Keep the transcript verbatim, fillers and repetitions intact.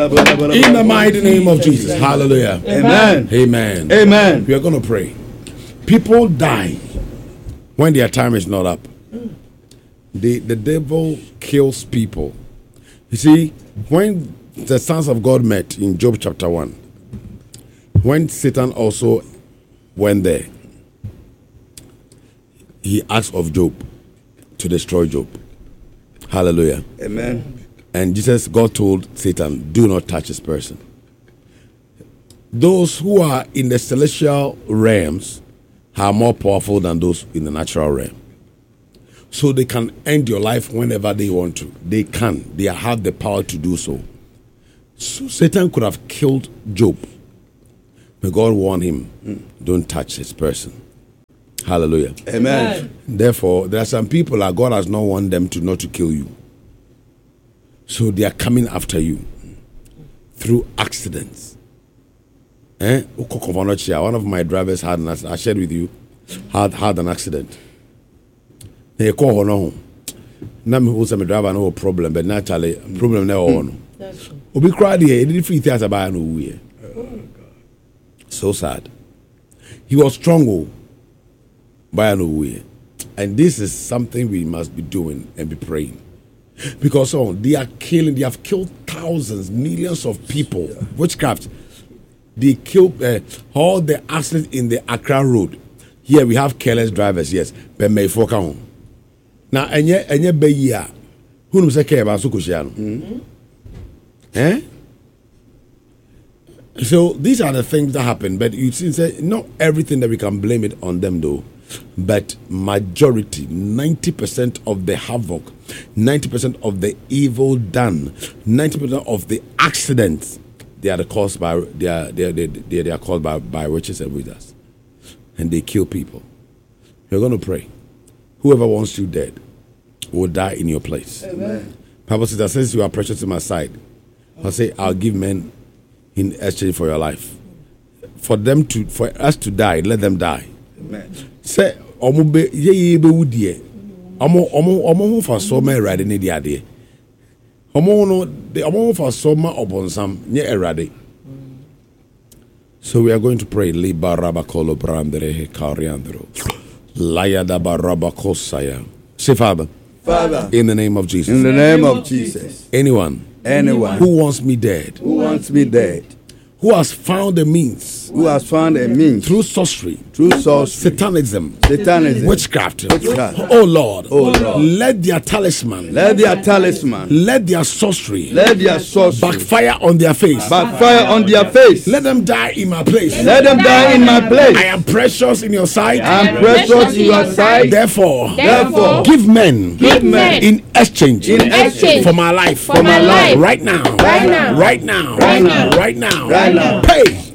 In the mighty name of Jesus. Hallelujah. Amen. Amen. Amen. We are going to pray. People die when their time is not up. The, the devil kills people. You see, when the sons of God met in Job chapter one, when Satan also went there, he asked of Job to destroy Job. Hallelujah. Amen. And Jesus, God told Satan, do not touch this person. Those who are in the celestial realms are more powerful than those in the natural realm. So they can end your life whenever they want to. They can. They have the power to do so. So Satan could have killed Job. But God warned him, don't touch this person. Hallelujah. Amen. Therefore, there are some people that God has not warned them to not to kill you. So they are coming after you through accidents. Eh? One of my drivers had an accident. I shared with you, had had an accident. They call her home. Now me who some driver no problem, but naturally problem never on. Obi cried here. He didn't feel theater by no way. So sad. He was strong, by no way, and this is something we must be doing and be praying. Because oh, they are killing, they have killed thousands, millions of people. Yeah. Witchcraft. They killed uh, all the accidents in the Accra road. Here we have careless drivers, yes. But may foka home. Now, enye enye be ya. Who knows care about Sukushiano? Eh? So these are the things that happen. But you see, say, not everything that we can blame it on them, though. But majority, ninety percent of the havoc, ninety percent of the evil done, ninety percent of the accidents, they are the caused by they are they are, they, they, they are caused by, by witches and wizards, and they kill people. You're going to pray. Whoever wants you dead will die in your place. Amen. Bible says that since you are precious to my side, I'll say I'll give men in exchange for your life. For them to for us to die, let them die. Amen. Say omo be ye ye be wudie omo omo omo ho fa so ma erade ne dia de omo no de omo ho fa so ma obonsam nye erade. So we are going to pray libaraba kolo brandere he kariandro layada baraba kosaya. Say, Father, Father, in the name of Jesus, in the name of Jesus, anyone anyone who wants me dead, who wants me dead, who has found a means, who has found a means through sorcery, through sorcery, satanism, satanism, witchcraft, witchcraft. Oh Lord, oh Lord, let their talisman, let their talisman, let their sorcery, let their sorcery backfire on their face, backfire on their face. Let them die in my place. Let them die in my place. I am precious in your sight. I am precious in your sight. Therefore, Therefore, give men, give men in exchange, in exchange for my life, for my life, right now, right now, right now, right now, right now, right now. Pay.